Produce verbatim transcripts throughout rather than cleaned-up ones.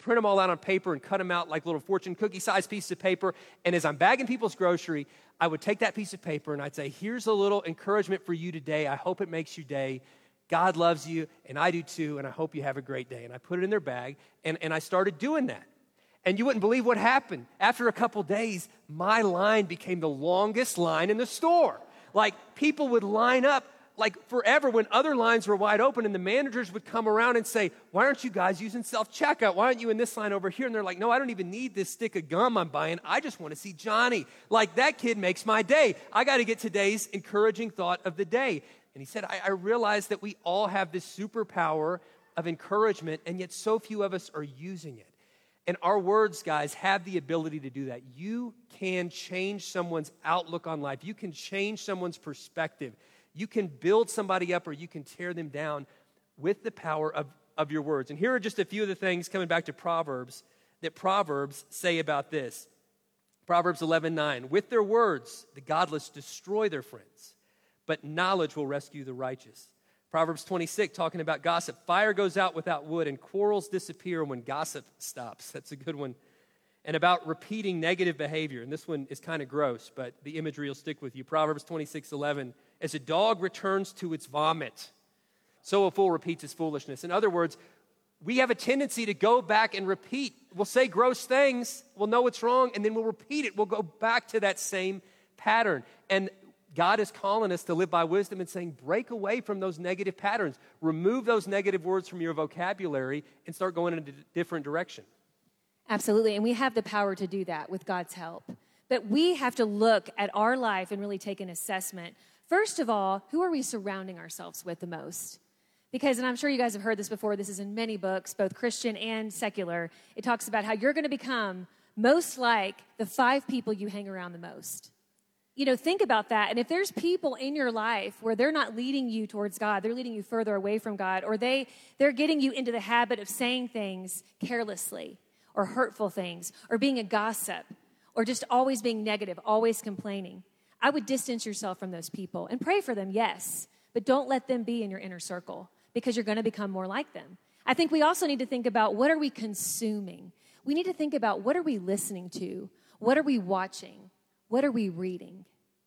print them all out on paper and cut them out like little fortune cookie-sized pieces of paper. And as I'm bagging people's grocery, I would take that piece of paper and I'd say, here's a little encouragement for you today. I hope it makes your day. God loves you, and I do too, and I hope you have a great day. And I put it in their bag, and, and I started doing that. And you wouldn't believe what happened. After a couple days, my line became the longest line in the store. Like, people would line up like forever when other lines were wide open, and the managers would come around and say, why aren't you guys using self-checkout? Why aren't you in this line over here? And they're like, no, I don't even need this stick of gum I'm buying. I just want to see Johnny. Like, that kid makes my day. I got to get today's encouraging thought of the day. And he said, I, I realized that we all have this superpower of encouragement, and yet so few of us are using it. And our words, guys, have the ability to do that. You can change someone's outlook on life. You can change someone's perspective. You can build somebody up or you can tear them down with the power of, of your words. And here are just a few of the things, coming back to Proverbs, that Proverbs say about this. Proverbs eleven nine, with their words, the godless destroy their friends, but knowledge will rescue the righteous. Proverbs twenty-six, talking about gossip. Fire goes out without wood, and quarrels disappear when gossip stops. That's a good one. And about repeating negative behavior. And this one is kind of gross, but the imagery will stick with you. Proverbs twenty-six eleven, as a dog returns to its vomit, so a fool repeats his foolishness. In other words, we have a tendency to go back and repeat. We'll say gross things, we'll know what's wrong, and then we'll repeat it. We'll go back to that same pattern. And God is calling us to live by wisdom and saying, break away from those negative patterns. Remove those negative words from your vocabulary and start going in a different direction. Absolutely, and we have the power to do that with God's help. But we have to look at our life and really take an assessment. First of all, who are we surrounding ourselves with the most? Because, and I'm sure you guys have heard this before, this is in many books, both Christian and secular. It talks about how you're going to become most like the five people you hang around the most. You know, think about that. And if there's people in your life where they're not leading you towards God, they're leading you further away from God, or they, they're getting you into the habit of saying things carelessly or hurtful things or being a gossip or just always being negative, always complaining, I would distance yourself from those people and pray for them, yes, but don't let them be in your inner circle because you're going to become more like them. I think we also need to think about what are we consuming? We need to think about what are we listening to? What are we watching? What are we reading?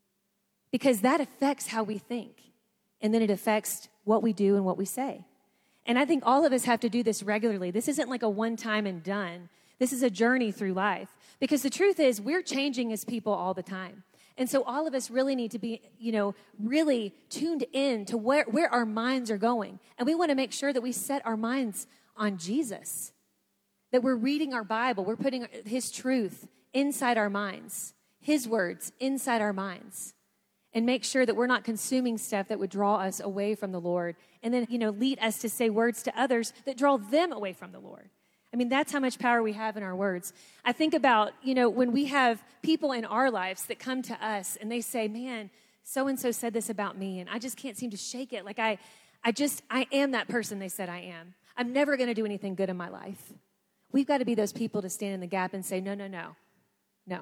Because that affects how we think, and then it affects what we do and what we say. And I think all of us have to do this regularly. This isn't like a one-time and done. This is a journey through life. Because the truth is, we're changing as people all the time. And so all of us really need to be, you know, really tuned in to where, where our minds are going. And we want to make sure that we set our minds on Jesus, that we're reading our Bible, we're putting his truth inside our minds, his words inside our minds, and make sure that we're not consuming stuff that would draw us away from the Lord and then, you know, lead us to say words to others that draw them away from the Lord. I mean, that's how much power we have in our words. I think about, you know, when we have people in our lives that come to us and they say, man, so-and-so said this about me and I just can't seem to shake it. Like I, I just, I am that person they said I am. I'm never going to do anything good in my life. We've got to be those people to stand in the gap and say, no, no, no, no.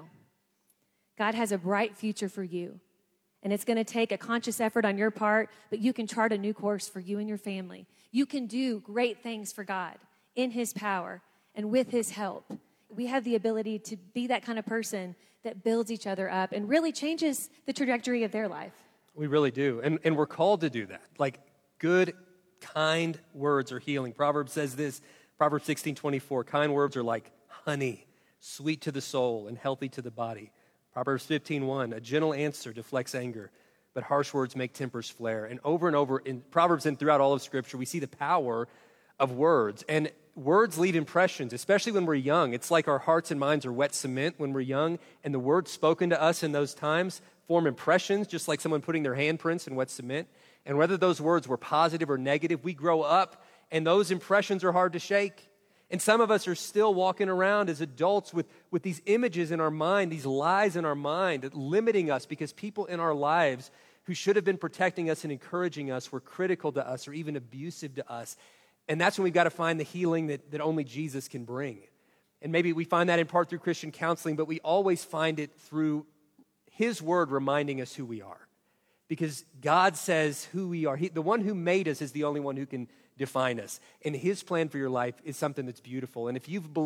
God has a bright future for you. And it's going to take a conscious effort on your part, but you can chart a new course for you and your family. You can do great things for God in his power and with his help. We have the ability to be that kind of person that builds each other up and really changes the trajectory of their life. We really do. And, and we're called to do that. Like good, kind words are healing. Proverbs says this, Proverbs sixteen twenty-four, kind words are like honey, sweet to the soul and healthy to the body. Proverbs fifteen one, a gentle answer deflects anger, but harsh words make tempers flare. And over and over in Proverbs and throughout all of Scripture, we see the power of words. And words leave impressions, especially when we're young. It's like our hearts and minds are wet cement when we're young, and the words spoken to us in those times form impressions, just like someone putting their handprints in wet cement. And whether those words were positive or negative, we grow up, and those impressions are hard to shake. And some of us are still walking around as adults with, with these images in our mind, these lies in our mind, limiting us because people in our lives who should have been protecting us and encouraging us were critical to us or even abusive to us. And that's when we've got to find the healing that, that only Jesus can bring. And maybe we find that in part through Christian counseling, but we always find it through his word reminding us who we are. Because God says who we are. He, the one who made us is the only one who can define us. And his plan for your life is something that's beautiful. And if you've